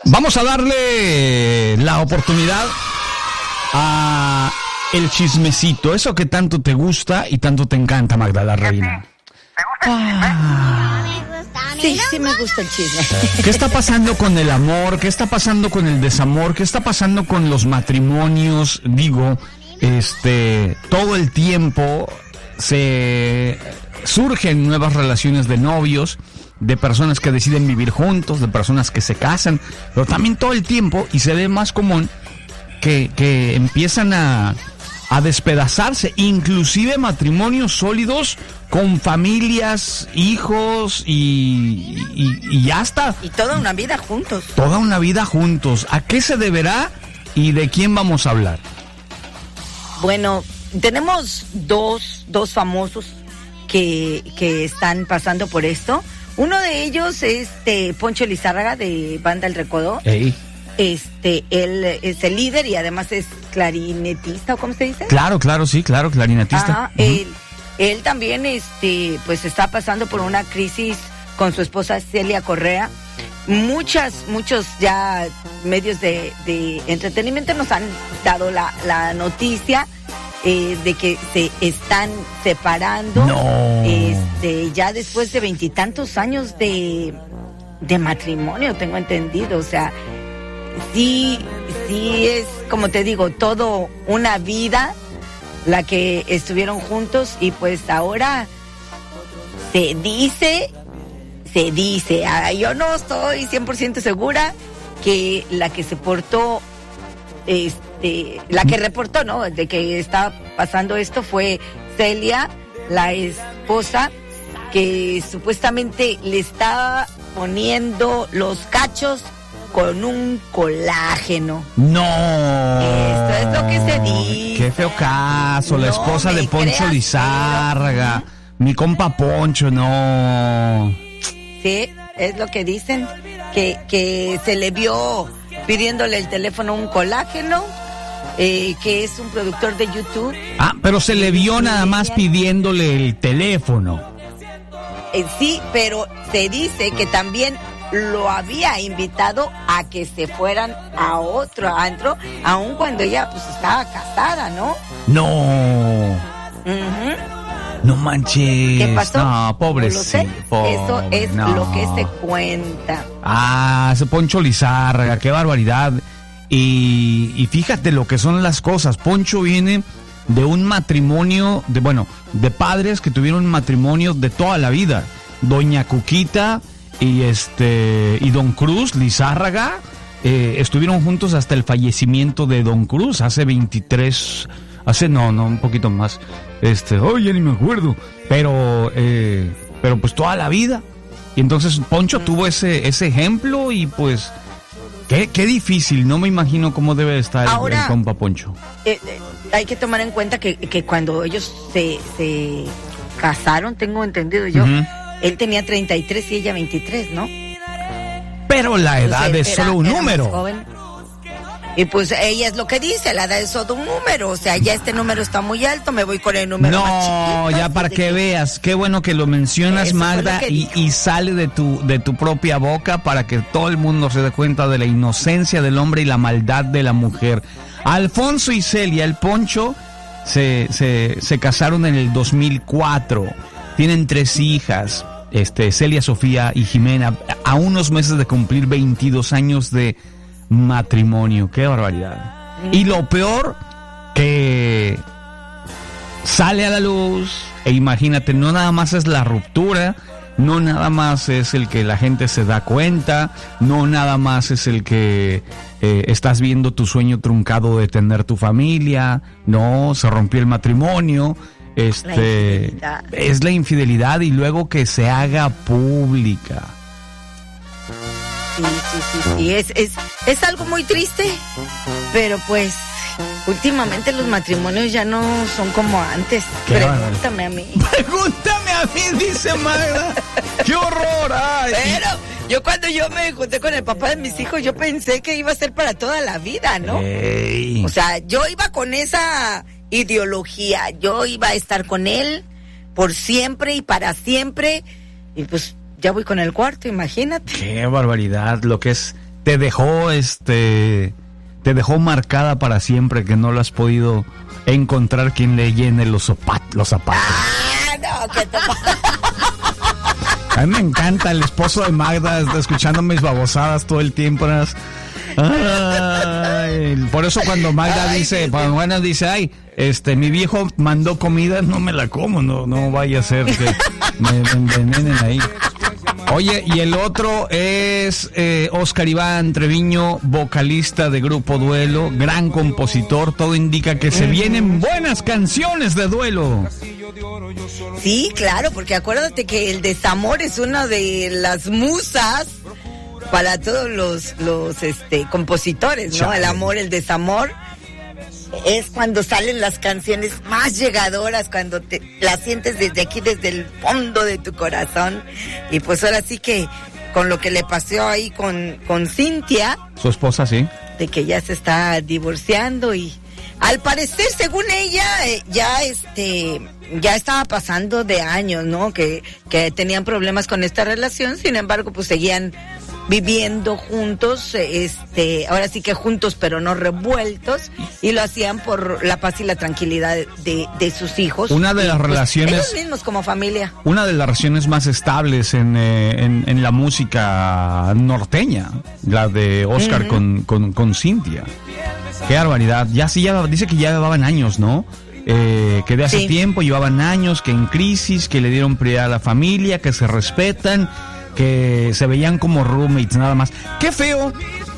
Vamos a darle la oportunidad a el chismecito, eso que tanto te gusta y tanto te encanta, Magda, la reina. ¿Te gusta el chisme? Sí me gusta el chisme. ¿Qué está pasando con el amor? ¿Qué está pasando con el desamor? ¿Qué está pasando con los matrimonios? Digo, todo el tiempo se surgen nuevas relaciones de novios, de personas que deciden vivir juntos, de personas que se casan, pero también todo el tiempo, y se ve más común, que empiezan a despedazarse, inclusive matrimonios sólidos con familias, hijos y ya está. Y toda una vida juntos. Toda una vida juntos. ¿A qué se deberá y de quién vamos a hablar? Bueno, tenemos dos famosos que están pasando por esto. Uno de ellos es Poncho Lizárraga de Banda El Recodo. Ey. Él es el líder y además es clarinetista, ¿o cómo se dice? Claro, sí, clarinetista. Él también, pues está pasando por una crisis con su esposa Celia Correa. Muchos ya medios de entretenimiento nos han dado la noticia de que se están separando. No. Ya después de 20 y tantos años de matrimonio, tengo entendido. O sea, sí es, como te digo, todo una vida la que estuvieron juntos, y pues ahora se dice, yo no estoy 100% segura que la que se portó, la que reportó, ¿no?, de que estaba pasando esto fue Celia, la esposa, que supuestamente le estaba poniendo los cachos con un colágeno. No. Esto es lo que se dice. Qué feo caso, la esposa de Poncho Lizárraga. Mi compa Poncho, no. Sí, es lo que dicen, que se le vio pidiéndole el teléfono a un colágeno, que es un productor de YouTube. Ah, pero se le vio nada más pidiéndole el teléfono. Sí, pero se dice que también lo había invitado a que se fueran a otro antro, aun cuando ella pues estaba casada, ¿no? No. Uh-huh. No manches. ¿Qué pasó? No, pobrecito. Eso es lo que se cuenta. Ah, ese Poncho Lizárraga, qué barbaridad. Y fíjate lo que son las cosas. Poncho viene de un matrimonio, de padres que tuvieron un matrimonio de toda la vida. Doña Cuquita y Don Cruz Lizárraga estuvieron juntos hasta el fallecimiento de Don Cruz hace un poquito más. Ya ni me acuerdo, pero pues toda la vida. Y entonces Poncho tuvo ese ejemplo, y pues qué difícil. No me imagino cómo debe estar el compa Poncho. Hay que tomar en cuenta que cuando ellos se casaron, tengo entendido yo, uh-huh, él tenía 33 y ella 23, ¿no? Pero la edad es solo un número. Y pues ella es lo que dice, la edad es solo un número. O sea, ya este número está muy alto, me voy con el número más chiquito. No, ya para que veas, qué bueno que lo mencionas, Magda, y sale de tu propia boca para que todo el mundo se dé cuenta de la inocencia del hombre y la maldad de la mujer. Alfonso y Celia, el Poncho, se casaron en el 2004. Tienen 3 hijas, Celia, Sofía y Jimena, a unos meses de cumplir 22 años de matrimonio. Qué barbaridad. Y lo peor, que sale a la luz, e imagínate, no nada más es la ruptura, no nada más es el que la gente se da cuenta, no nada más es el que estás viendo tu sueño truncado de tener tu familia, no, se rompió el matrimonio, es la infidelidad, y luego que se haga pública. Sí, es algo muy triste, pero pues últimamente los matrimonios ya no son como antes. Pregúntame a mí. Pregúntame a mí, dice Magda. ¡Qué horror! Ay. Pero yo cuando me junté con el papá de mis hijos, yo pensé que iba a ser para toda la vida, ¿no? Ey. O sea, yo iba con esa ideología, yo iba a estar con él por siempre y para siempre, y pues ya voy con el cuarto, imagínate. Qué barbaridad, lo que es te dejó marcada para siempre, que no lo has podido encontrar quien le llene los zapatos. No, que te... A mí me encanta el esposo de Magda, está escuchando mis babosadas todo el tiempo. Ay, por eso cuando Magda dice, ay, mi viejo mandó comida, no me la como, no vaya a ser que me envenenen ahí. Oye, y el otro es Oscar Iván Treviño, vocalista de Grupo Duelo, gran compositor, todo indica que se vienen buenas canciones de duelo. Sí, claro, porque acuérdate que el desamor es una de las musas para todos los compositores, ¿no? Chale. El amor, el desamor es cuando salen las canciones más llegadoras, cuando te las sientes desde aquí, desde el fondo de tu corazón. Y pues ahora sí que con lo que le pasó ahí con Cintia, Su esposa, sí. de que ya se está divorciando y al parecer, según ella, ya estaba pasando de años, ¿no? Que tenían problemas con esta relación, sin embargo, pues seguían viviendo juntos, ahora sí que juntos pero no revueltos, y lo hacían por la paz y la tranquilidad de sus hijos. Una de las relaciones, ellos mismos como familia. Una de las relaciones más estables en la música norteña, la de Oscar con Cintia. Qué barbaridad. Ya dice que ya llevaban años, ¿no? Que de hace tiempo llevaban años, que en crisis, que le dieron prioridad a la familia, que se respetan, que se veían como roommates nada más. Qué feo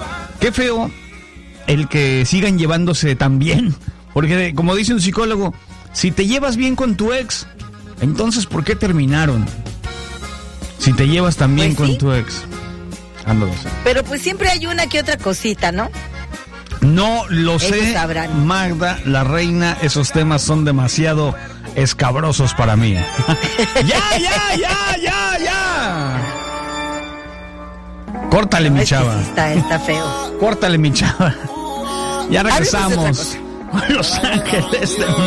el que sigan llevándose tan bien, porque como dice un psicólogo, si te llevas bien con tu ex, entonces ¿por qué terminaron? Si te llevas tan bien con tu ex. Pero pues siempre hay una que otra cosita, ¿no? No lo Ellos sé, sabrán. Magda, la reina, esos temas son demasiado escabrosos para mí. ¡Ya! Córtale, mi chava. Sí está feo. Córtale, mi chava. Ya regresamos. Los Ángeles de